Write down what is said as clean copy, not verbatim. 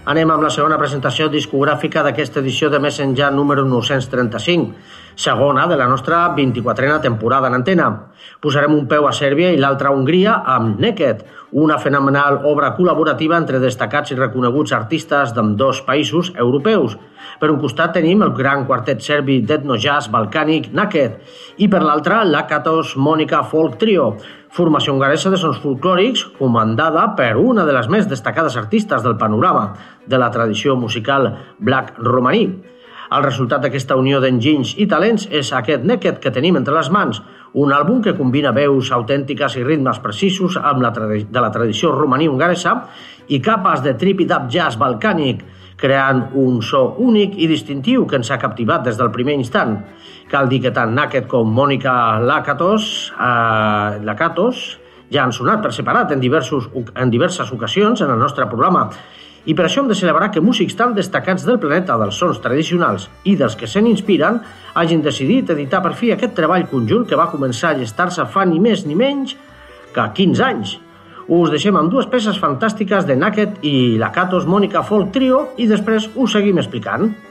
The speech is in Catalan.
Anem amb la segona presentació discogràfica d'aquesta edició de Més Enllà número 935, segona de la nostra 24a temporada en antena. Posarem un peu a Sèrbia i l'altre a Hongria amb Naked, una fenomenal obra col·laborativa entre destacats i reconeguts artistes d'ambdós països europeus. Per un costat tenim el gran quartet serbi d'etno-jazz balcànic Naked i per l'altre l'Akatos Monica Folk Trio, formació hongaresa de sons folclòrics comandada per una de les més destacades artistes del panorama de la tradició musical black romaní. El resultat d'aquesta unió d'enginys i talents és aquest Naked que tenim entre les mans, un àlbum que combina veus autèntiques i ritmes precisos amb de la tradició romaní hongaresa i capes de trip-it-up jazz balcànic, creant un so únic i distintiu que ens ha captivat des del primer instant. Cal dir que tant Naked com Monica Lakatos ja han sonat per separat en diverses ocasions en el nostre programa i per això hem de celebrar que músics tan destacats del planeta dels sons tradicionals i dels que se n'inspiren hagin decidit editar per fi aquest treball conjunt que va començar a gestar-se fa ni més ni menys que 15 anys. Us deixem amb dues peces fantàstiques de Naked i l'Akatos Monica Folk Trio i després us seguim explicant.